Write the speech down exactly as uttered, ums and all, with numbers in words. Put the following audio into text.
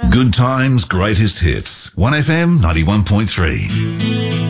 Good times, greatest hits. one F M ninety-one point three.